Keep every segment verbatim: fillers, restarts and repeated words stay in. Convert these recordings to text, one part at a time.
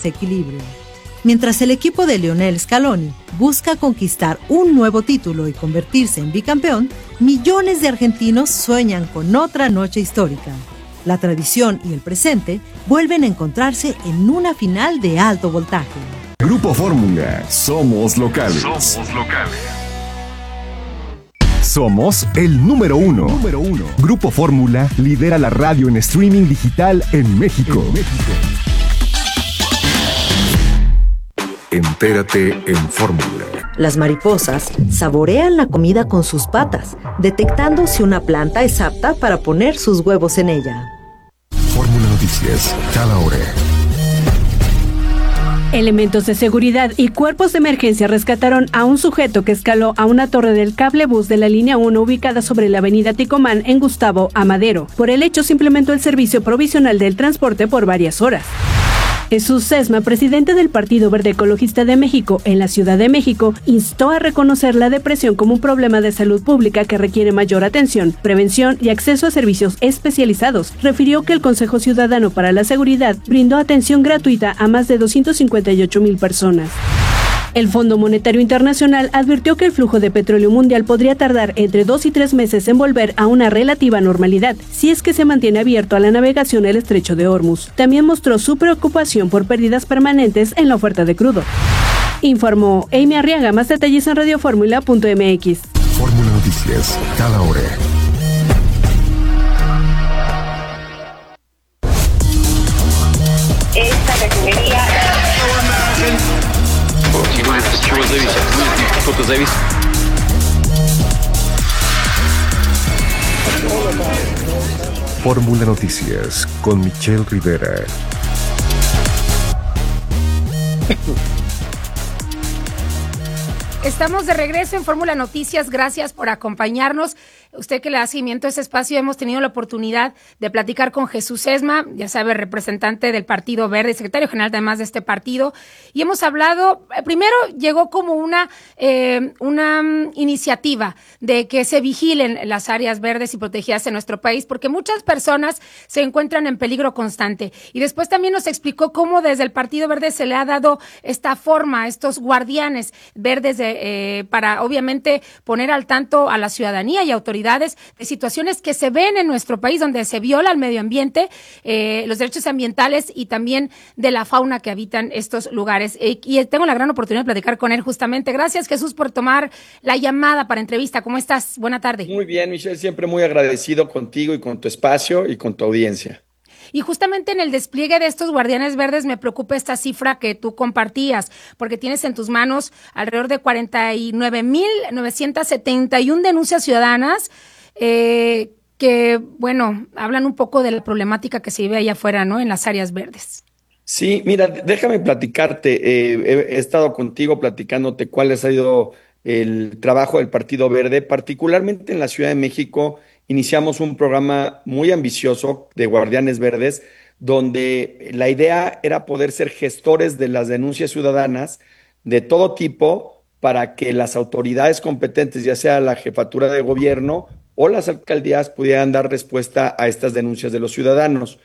perfecto equilibrio. Mientras el equipo de Lionel Scaloni busca conquistar un nuevo título y convertirse en bicampeón, millones de argentinos sueñan con otra noche histórica. La tradición y el presente vuelven a encontrarse en una final de alto voltaje. Grupo Fórmula, somos locales. Somos locales. Somos el número uno. Número uno. Grupo Fórmula lidera la radio en streaming digital en México. En México. Entérate en Fórmula. Las mariposas saborean la comida con sus patas, detectando si una planta es apta para poner sus huevos en ella. Fórmula Noticias, cada hora. Elementos de seguridad y cuerpos de emergencia rescataron a un sujeto que escaló a una torre del cablebús de la línea uno ubicada sobre la avenida Ticomán en Gustavo Amadero. Por el hecho se implementó el servicio provisional del transporte por varias horas. Jesús Sesma, presidente del Partido Verde Ecologista de México en la Ciudad de México, instó a reconocer la depresión como un problema de salud pública que requiere mayor atención, prevención y acceso a servicios especializados. Refirió que el Consejo Ciudadano para la Seguridad brindó atención gratuita a más de doscientas cincuenta y ocho mil personas. El Fondo Monetario Internacional advirtió que el flujo de petróleo mundial podría tardar entre dos y tres meses en volver a una relativa normalidad, si es que se mantiene abierto a la navegación el estrecho de Hormuz. También mostró su preocupación por pérdidas permanentes en la oferta de crudo. Informó Amy Arriaga. Más detalles en radioformula punto m x. Fórmula Noticias, cada hora. Esta refinería... Чего зависит? Что-то зависит. Fórmula Noticias con Michelle Rivera. Estamos de regreso en Fórmula Noticias, gracias por acompañarnos. Usted que le da seguimiento a este espacio, hemos tenido la oportunidad de platicar con Jesús Sesma, ya sabe, representante del Partido Verde, secretario general además de este partido, y hemos hablado, primero llegó como una, eh, una um, iniciativa de que se vigilen las áreas verdes y protegidas en nuestro país, porque muchas personas se encuentran en peligro constante, y después también nos explicó cómo desde el Partido Verde se le ha dado esta forma a estos guardianes verdes de, eh, para obviamente poner al tanto a la ciudadanía y autoridades de situaciones que se ven en nuestro país donde se viola el medio ambiente, eh, los derechos ambientales y también de la fauna que habitan estos lugares. Eh, y tengo la gran oportunidad de platicar con él justamente. Gracias, Jesús, por tomar la llamada para entrevista. ¿Cómo estás? Buena tarde. Muy bien, Michelle, siempre muy agradecido contigo y con tu espacio y con tu audiencia. Y justamente en el despliegue de estos guardianes verdes me preocupa esta cifra que tú compartías, porque tienes en tus manos alrededor de cuarenta y nueve mil novecientas setenta y una denuncias ciudadanas eh, que, bueno, hablan un poco de la problemática que se vive allá afuera, ¿no?, en las áreas verdes. Sí, mira, déjame platicarte. Eh, he, he estado contigo platicándote cuál ha sido el trabajo del Partido Verde, particularmente en la Ciudad de México. Iniciamos un programa muy ambicioso de Guardianes Verdes, donde la idea era poder ser gestores de las denuncias ciudadanas de todo tipo para que las autoridades competentes, ya sea la jefatura de gobierno o las alcaldías, pudieran dar respuesta a estas denuncias de los ciudadanos.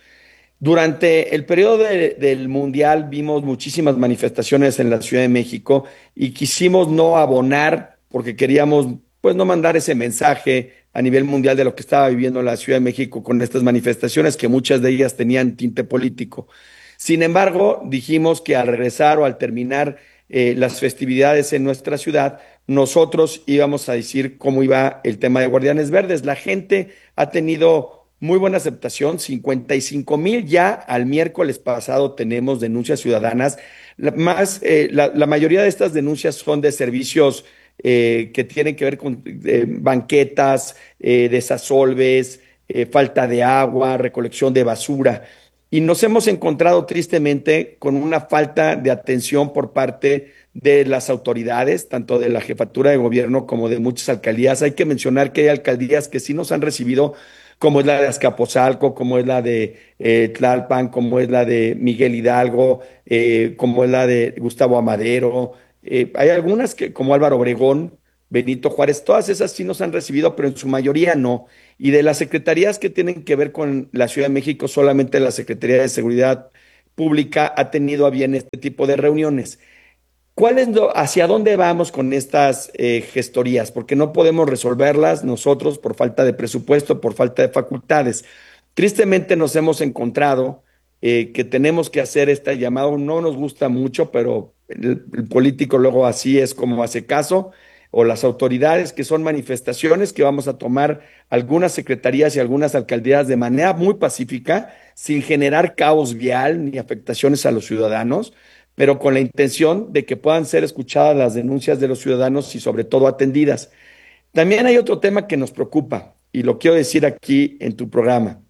Durante el periodo de, del Mundial vimos muchísimas manifestaciones en la Ciudad de México y quisimos no abonar porque queríamos pues no mandar ese mensaje a nivel mundial de lo que estaba viviendo la Ciudad de México con estas manifestaciones, que muchas de ellas tenían tinte político. Sin embargo, dijimos que al regresar o al terminar eh, las festividades en nuestra ciudad, nosotros íbamos a decir cómo iba el tema de Guardianes Verdes. La gente ha tenido muy buena aceptación, cincuenta y cinco mil ya al miércoles pasado tenemos denuncias ciudadanas. La, más, eh, la, la mayoría de estas denuncias son de servicios Eh, que tienen que ver con eh, banquetas, eh, desasolves, eh, falta de agua, recolección de basura. Y nos hemos encontrado tristemente con una falta de atención por parte de las autoridades, tanto de la jefatura de gobierno como de muchas alcaldías. Hay que mencionar que hay alcaldías que sí nos han recibido, como es la de Azcapotzalco, como es la de eh, Tlalpan, como es la de Miguel Hidalgo, eh, como es la de Gustavo Amadero. Eh, hay algunas que, como Álvaro Obregón, Benito Juárez, todas esas sí nos han recibido, pero en su mayoría no. Y de las secretarías que tienen que ver con la Ciudad de México, solamente la Secretaría de Seguridad pública ha tenido a bien este tipo de reuniones. ¿Cuál es lo- hacia dónde vamos con estas eh, gestorías? Porque no podemos resolverlas nosotros por falta de presupuesto, por falta de facultades. Tristemente nos hemos encontrado eh, que tenemos que hacer este llamado. No nos gusta mucho, pero el, el político luego así es como hace caso, o las autoridades, que son manifestaciones que vamos a tomar algunas secretarías y algunas alcaldías de manera muy pacífica, sin generar caos vial ni afectaciones a los ciudadanos, pero con la intención de que puedan ser escuchadas las denuncias de los ciudadanos y sobre todo atendidas. También hay otro tema que nos preocupa y lo quiero decir aquí en tu programa.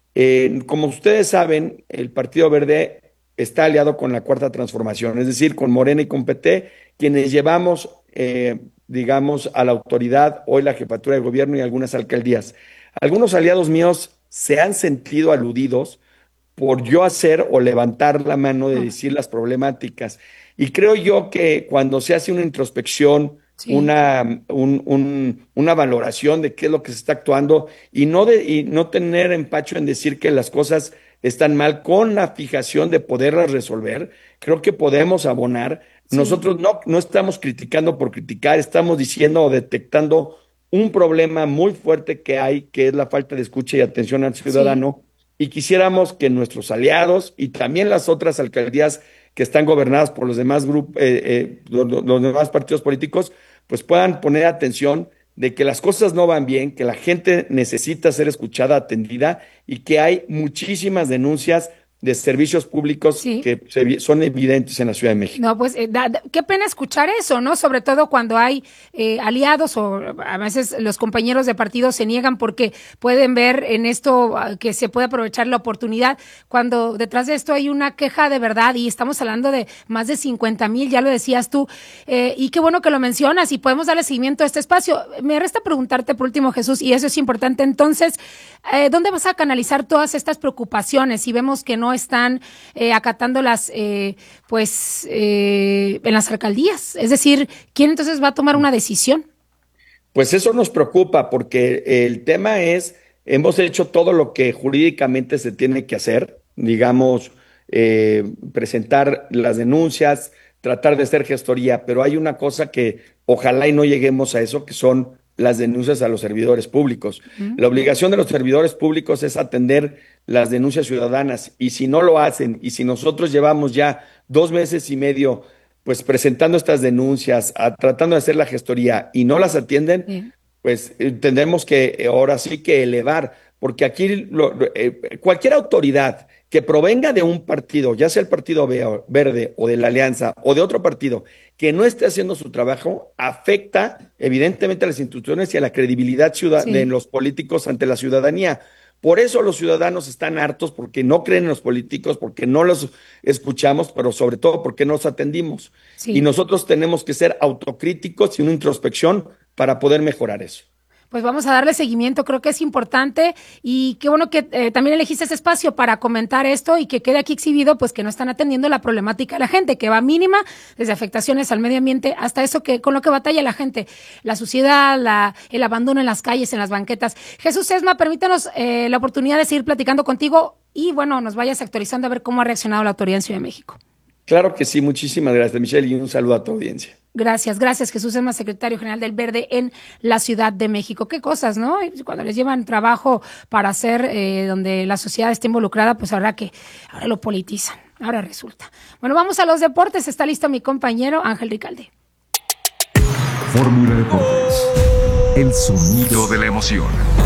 Eh, como ustedes saben, el Partido Verde está aliado con la Cuarta Transformación, es decir, con Morena y con P T, quienes llevamos, eh, digamos, a la autoridad hoy la jefatura de gobierno y algunas alcaldías. Algunos aliados míos se han sentido aludidos por yo hacer o levantar la mano de decir las problemáticas. Y creo yo que cuando se hace una introspección, Sí. una, un- un- una valoración de qué es lo que se está actuando y no, de, y no tener empacho en decir que las cosas están mal con la fijación de poderlas resolver, creo que podemos abonar. Sí. Nosotros no, no estamos criticando por criticar, estamos diciendo o detectando un problema muy fuerte que hay, que es la falta de escucha y atención al ciudadano. Y quisiéramos que nuestros aliados y también las otras alcaldías que están gobernadas por los demás grupos, eh, eh, los, los demás partidos políticos, pues puedan poner atención de que las cosas no van bien, que la gente necesita ser escuchada, atendida y que hay muchísimas denuncias de servicios públicos Sí. que se- son evidentes en la Ciudad de México. No, pues eh, da- da- qué pena escuchar eso, ¿no? Sobre todo cuando hay eh, aliados o a veces los compañeros de partido se niegan porque pueden ver en esto ah, que se puede aprovechar la oportunidad, cuando detrás de esto hay una queja de verdad y estamos hablando de más de cincuenta mil, ya lo decías tú, eh, y qué bueno que lo mencionas y podemos darle seguimiento a este espacio. Me resta preguntarte por último, Jesús, y eso es importante, entonces, eh, ¿dónde vas a canalizar todas estas preocupaciones si vemos que no están eh, acatando las, eh, pues, eh, en las alcaldías? Es decir, ¿quién entonces va a tomar una decisión? Pues eso nos preocupa porque el tema es, hemos hecho todo lo que jurídicamente se tiene que hacer, digamos, eh, presentar las denuncias, tratar de hacer gestoría, pero hay una cosa que ojalá y no lleguemos a eso, que son las denuncias a los servidores públicos. Ujú. La obligación de los servidores públicos es atender las denuncias ciudadanas y si no lo hacen y si nosotros llevamos ya dos meses y medio pues presentando estas denuncias, a- tratando de hacer la gestoría y no las atienden, Bien. pues eh, tendremos que eh, ahora sí que elevar, porque aquí lo- lo- eh, cualquier autoridad que provenga de un partido, ya sea el Partido Ve- Verde o de la Alianza o de otro partido, que no esté haciendo su trabajo, afecta evidentemente a las instituciones y a la credibilidad ciuda- Sí. de los políticos ante la ciudadanía. Por eso los ciudadanos están hartos, porque no creen en los políticos, porque no los escuchamos, pero sobre todo porque no los atendimos. Sí. Y nosotros tenemos que ser autocríticos y una introspección para poder mejorar eso. Pues vamos a darle seguimiento, creo que es importante y qué bueno que eh, también elegiste ese espacio para comentar esto y que quede aquí exhibido, pues que no están atendiendo la problemática de la gente, que va mínima, desde afectaciones al medio ambiente hasta eso que con lo que batalla la gente, la suciedad, la, el abandono en las calles, en las banquetas. Jesús Sesma, permítanos eh, la oportunidad de seguir platicando contigo y bueno, nos vayas actualizando a ver cómo ha reaccionado la autoridad en Ciudad de México. Claro que sí, muchísimas gracias, Michelle, y un saludo a tu audiencia. Gracias, gracias Jesús Sesma, secretario general del Verde en la Ciudad de México. Qué cosas, ¿no? Cuando les llevan trabajo para hacer eh, donde la sociedad esté involucrada, pues ahora que ahora lo politizan, ahora resulta. Bueno, vamos a los deportes. Está listo mi compañero Ángel Ricalde. Fórmula Deportes. El sonido de la emoción.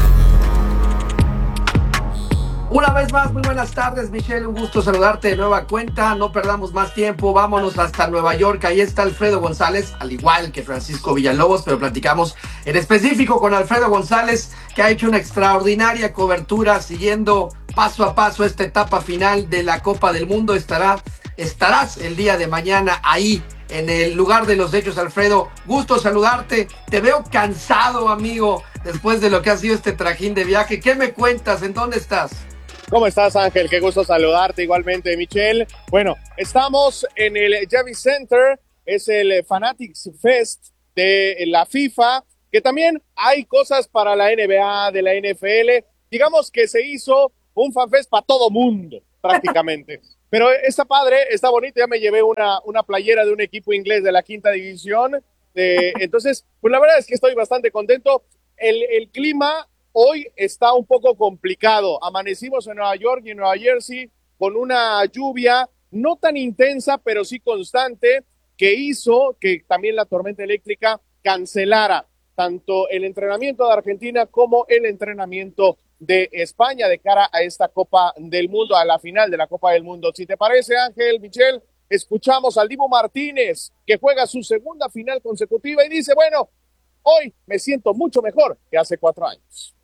Una vez más, muy buenas tardes, Michelle, un gusto saludarte de nueva cuenta, no perdamos más tiempo, vámonos hasta Nueva York, ahí está Alfredo González, al igual que Francisco Villalobos, pero platicamos en específico con Alfredo González, que ha hecho una extraordinaria cobertura, siguiendo paso a paso esta etapa final de la Copa del Mundo. Estará, estarás el día de mañana ahí, en el lugar de los hechos, Alfredo, gusto saludarte, te veo cansado, amigo, después de lo que ha sido este trajín de viaje. ¿Qué me cuentas? ¿En dónde estás? ¿Cómo estás, Ángel? Qué gusto saludarte igualmente, Michelle. Bueno, estamos en el Javits Center, es el Fanatics Fest de la FIFA, que también hay cosas para la N B A, de la N F L. Digamos que se hizo un fanfest para todo mundo, prácticamente. pero está padre, está bonito. Ya me llevé una, una playera de un equipo inglés de la quinta división. Eh, entonces, pues la verdad es que estoy bastante contento. El, el clima hoy está un poco complicado. Amanecimos en Nueva York y en Nueva Jersey con una lluvia no tan intensa, pero sí constante, que hizo que también la tormenta eléctrica cancelara tanto el entrenamiento de Argentina como el entrenamiento de España de cara a esta Copa del Mundo, a la final de la Copa del Mundo. Si te parece, Ángel, Michelle, escuchamos al Dibu Martínez, que juega su segunda final consecutiva y dice, bueno, hoy me siento mucho mejor que hace cuatro años.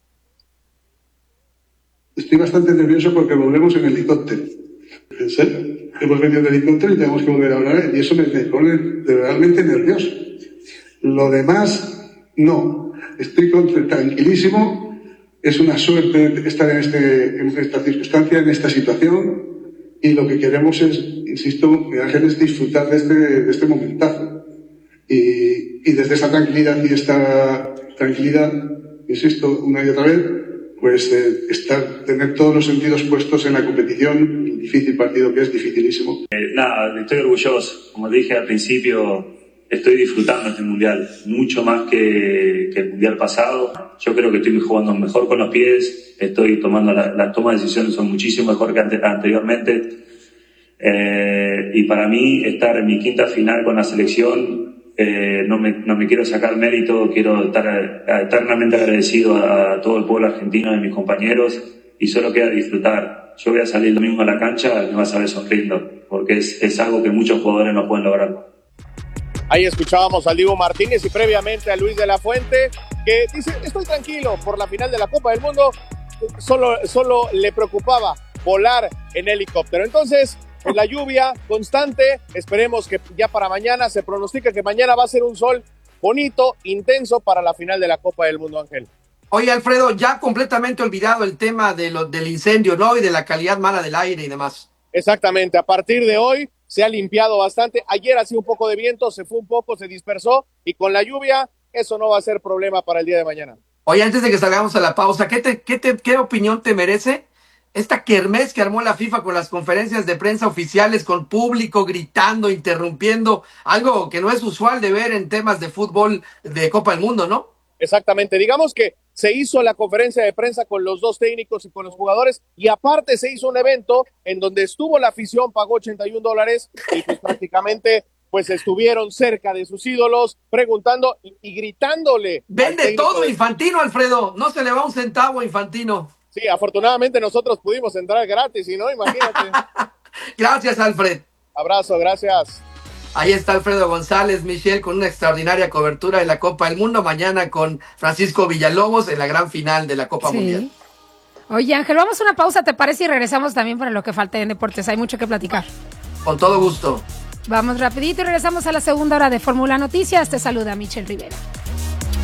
Estoy bastante nervioso porque volvemos en helicóptero. En serio, hemos venido en helicóptero y tenemos que volver a hablar y eso me, me pone realmente nervioso. Lo demás, no. Estoy tranquilísimo. Es una suerte estar en, este, en esta circunstancia, en esta situación, y lo que queremos es, insisto, Ángel, es disfrutar de este, de este momentazo. Y, y desde esa tranquilidad y esta tranquilidad, insisto, una y otra vez, pues eh, estar, tener todos los sentidos puestos en la competición, el difícil partido que es, dificilísimo. Eh, nada, estoy orgulloso. Como dije al principio, estoy disfrutando este mundial, mucho más que, que el mundial pasado. Yo creo que estoy jugando mejor con los pies, estoy tomando las la tomas de decisiones son muchísimo mejor que ante, anteriormente. Eh, y para mí, estar en mi quinta final con la selección, Eh, no, me, no me quiero sacar mérito, quiero estar eternamente agradecido a, a todo el pueblo argentino y a mis compañeros, y solo queda disfrutar. Yo voy a salir el domingo a la cancha y me vas a ver sonriendo, porque es, es algo que muchos jugadores no pueden lograr. Ahí escuchábamos al Dibu Martínez y previamente a Luis de la Fuente, que dice, estoy tranquilo por la final de la Copa del Mundo, solo, solo le preocupaba volar en helicóptero. Entonces, en la lluvia constante, esperemos que ya para mañana, se pronostica que mañana va a ser un sol bonito, intenso para la final de la Copa del Mundo, Ángel. Oye, Alfredo, ya completamente olvidado el tema de lo, del incendio, ¿no? Y de la calidad mala del aire y demás. Exactamente, a partir de hoy se ha limpiado bastante. Ayer hacía un poco de viento, se fue un poco, se dispersó, y con la lluvia eso no va a ser problema para el día de mañana. Oye, antes de que salgamos a la pausa, ¿qué, te, qué, te, qué opinión te merece esta kermés que armó la FIFA con las conferencias de prensa oficiales, con público gritando, interrumpiendo, algo que no es usual de ver en temas de fútbol de Copa del Mundo, ¿no? Exactamente, digamos que se hizo la conferencia de prensa con los dos técnicos y con los jugadores, y aparte se hizo un evento en donde estuvo la afición, pagó ochenta y un dólares, y pues prácticamente pues estuvieron cerca de sus ídolos, preguntando y, y gritándole. Vende todo de... Infantino, Alfredo, no se le va un centavo a Infantino. Sí, afortunadamente nosotros pudimos entrar gratis, y no, imagínate. Gracias, Alfred. Abrazo, gracias. Ahí está Alfredo González, Michelle, con una extraordinaria cobertura de la Copa del Mundo. Mañana con Francisco Villalobos en la gran final de la Copa sí. Mundial. Oye, Ángel, vamos a una pausa, ¿te parece? Y regresamos también para lo que falta en deportes. Hay mucho que platicar. Con todo gusto. Vamos rapidito y regresamos a la segunda hora de Fórmula Noticias. Te saluda Michelle Rivera.